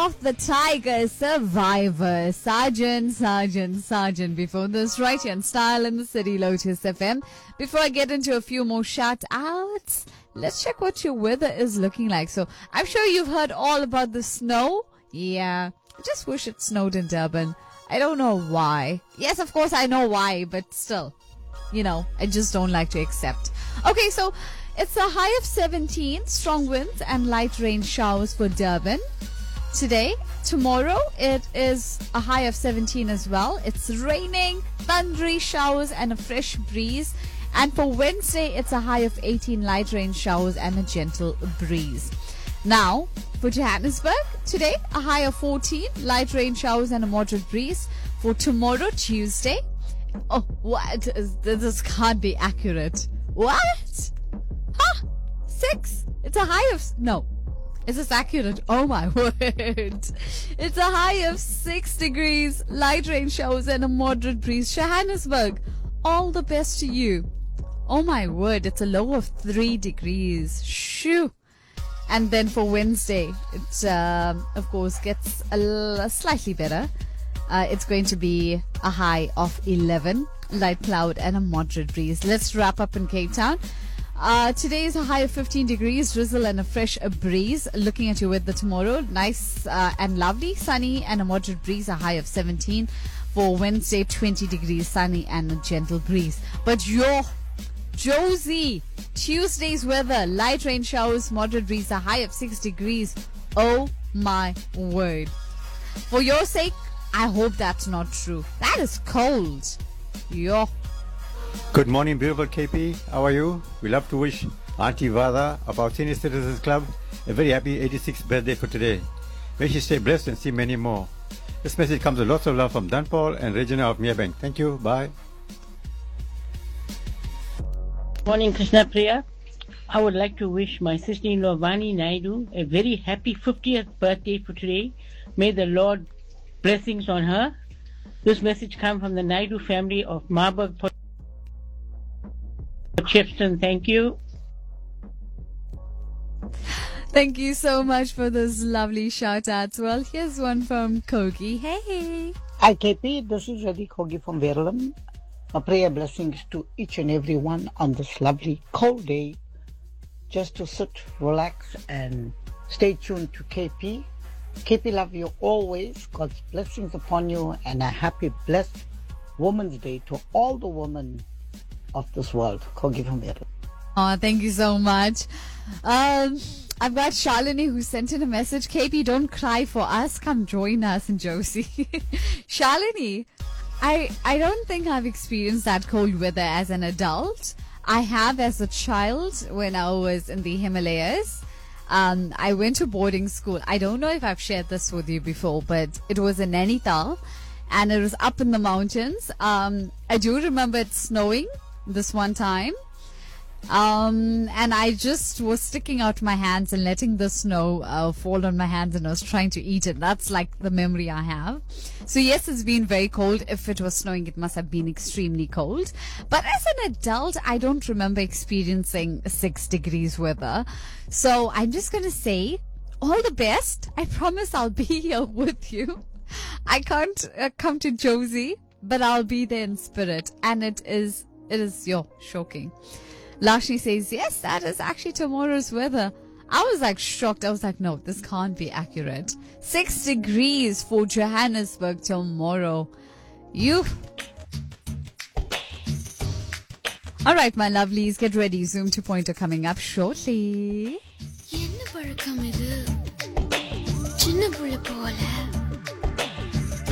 of the Tiger Survivor. Sergeant. Before this, right here in Style in the City, Lotus FM. Before I get into a few more shout outs, let's check what your weather is looking like. So I'm sure you've heard all about the snow. Yeah, I just wish it snowed in Durban. I don't know why. Yes, of course I know why, but still, I just don't like to accept. Okay, so it's a high of 17, strong winds and light rain showers for Durban. Today, tomorrow, it is a high of 17 as well. It's raining, thundery showers and a fresh breeze. And for Wednesday, it's a high of 18, light rain showers and a gentle breeze. Now, for Johannesburg, today, a high of 14, light rain showers and a moderate breeze. For tomorrow, Tuesday, oh, what? This can't be accurate. What? Huh? 6? It's a high of... No. Is this accurate? Oh my word. It's a high of 6 degrees, light rain showers and a moderate breeze. Johannesburg, all the best to you. Oh my word, it's a low of 3 degrees. Shoo. And then for Wednesday, it, of course, gets slightly better. It's going to be a high of 11, light cloud and a moderate breeze. Let's wrap up in Cape Town. Today is a high of 15 degrees, drizzle and a fresh breeze. Looking at your weather tomorrow, nice and lovely, sunny and a moderate breeze, a high of 17. For Wednesday, 20 degrees, sunny and a gentle breeze. But Josie, Tuesday's weather, light rain showers, moderate breeze, a high of 6 degrees. Oh my word. For your sake, I hope that's not true. That is cold. Yo. Good morning, beautiful KP. How are you? We love to wish Auntie Vada of our Senior Citizens Club a very happy 86th birthday for today. May she stay blessed and see many more. This message comes with lots of love from Dan Paul and Regina of Merebank. Thank you. Bye. Morning, Krishna Priya. I would like to wish my sister-in-law Vani Naidu a very happy 50th birthday for today. May the Lord blessings on her. This message comes from the Naidu family of Marburg, Chipston. Thank you. Thank you so much for those lovely shout outs. Well, here's one from Kogi. Hey. Hi KP, this is Eddie Kogi from Verulam. My prayer blessings to each and every one on this lovely cold day. Just to sit, relax and stay tuned to KP. KP love you always. God's blessings upon you and a happy blessed Women's Day to all the women of this world. Kogi from Verulam. Oh, thank you so much. I've got Shalini who sent in a message. KP, don't cry for us. Come join us in Josie. Shalini, I don't think I've experienced that cold weather as an adult. I have as a child when I was in the Himalayas. I went to boarding school. I don't know if I've shared this with you before, but it was in Nainital and it was up in the mountains. I do remember it snowing this one time. And I just was sticking out my hands and letting the snow fall on my hands, and I was trying to eat it. That's like the memory I have. So yes, it's been very cold. If it was snowing, it must have been extremely cold. But as an adult, I don't remember experiencing 6 degrees weather. So I'm just going to say all the best. I promise I'll be here with you. I can't come to Josie, but I'll be there in spirit. And it is shocking. Lakshmi says, yes, that is actually tomorrow's weather. I was like shocked. I was like, no, this can't be accurate. 6 degrees for Johannesburg tomorrow. All right, my lovelies, get ready. Zoom 2.0 coming up shortly. என்ன பழக்கம் இது சின்ன புள்ள போல